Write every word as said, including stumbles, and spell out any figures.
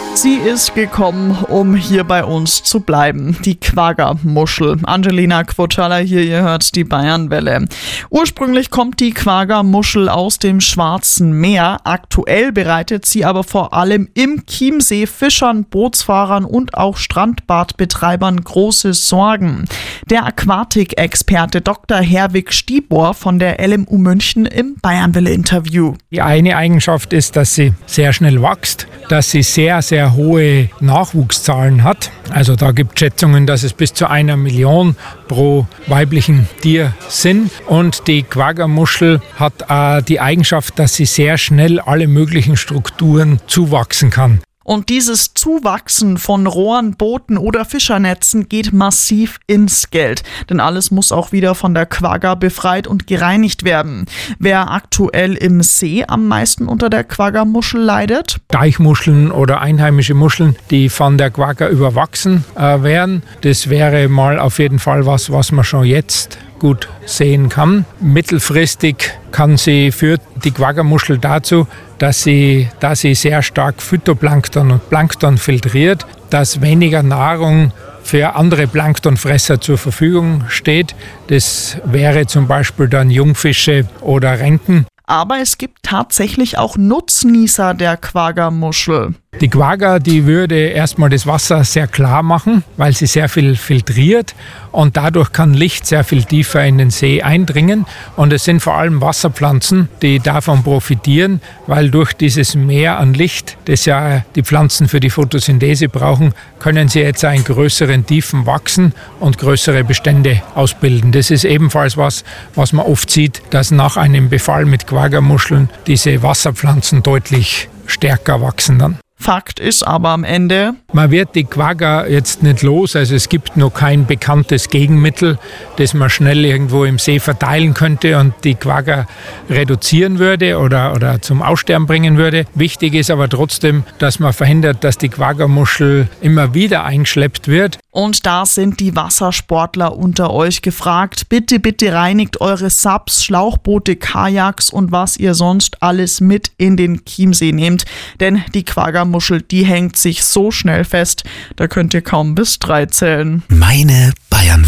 Sie ist gekommen, um hier bei uns zu bleiben. Die Quagga-Muschel. Angelina Quotala hier, ihr hört die Bayernwelle. Ursprünglich kommt die Quagga-Muschel aus dem Schwarzen Meer. Aktuell bereitet sie aber vor allem im Chiemsee Fischern, Bootsfahrern und auch Strandbadbetreibern große Sorgen. Der Aquatik-Experte Doktor Herwig Stibor von der L M U München im Bayernwelle-Interview. Die eine Eigenschaft ist, dass sie sehr schnell wächst, dass sie sehr, sehr hohe Nachwuchszahlen hat. Also da gibt es Schätzungen, dass es bis zu einer Million pro weiblichen Tier sind. Und die Quagga-Muschel hat äh, die Eigenschaft, dass sie sehr schnell alle möglichen Strukturen zuwachsen kann. Und dieses Zuwachsen von Rohren, Booten oder Fischernetzen geht massiv ins Geld. Denn alles muss auch wieder von der Quagga befreit und gereinigt werden. Wer aktuell im See am meisten unter der Quagga-Muschel leidet? Deichmuscheln oder einheimische Muscheln, die von der Quagga überwachsen äh, werden. Das wäre mal auf jeden Fall was, was man schon jetzt gut sehen kann. Mittelfristig kann sie führt die Quagga-Muschel dazu, dass sie, dass sie sehr stark Phytoplankton und Plankton filtriert, dass weniger Nahrung für andere Planktonfresser zur Verfügung steht. Das wäre zum Beispiel dann Jungfische oder Renken. Aber es gibt tatsächlich auch Nutznießer der Quagga-Muschel. Die Quagga, die würde erstmal das Wasser sehr klar machen, weil sie sehr viel filtriert und dadurch kann Licht sehr viel tiefer in den See eindringen. Und es sind vor allem Wasserpflanzen, die davon profitieren, weil durch dieses Mehr an Licht, das ja die Pflanzen für die Photosynthese brauchen, können sie jetzt in größeren Tiefen wachsen und größere Bestände ausbilden. Das ist ebenfalls was, was man oft sieht, dass nach einem Befall mit Quagga-Muscheln diese Wasserpflanzen deutlich stärker wachsen dann. Fakt ist aber am Ende, man wird die Quagga jetzt nicht los, also es gibt noch kein bekanntes Gegenmittel, das man schnell irgendwo im See verteilen könnte und die Quagga reduzieren würde oder, oder zum Aussterben bringen würde. Wichtig ist aber trotzdem, dass man verhindert, dass die Quagga-Muschel immer wieder eingeschleppt wird. Und da sind die Wassersportler unter euch gefragt. Bitte, bitte reinigt eure Subs, Schlauchboote, Kajaks und was ihr sonst alles mit in den Chiemsee nehmt. Denn die Quagga-Muschel, die hängt sich so schnell fest, da könnt ihr kaum bis drei zählen. Meine Bayernwelle.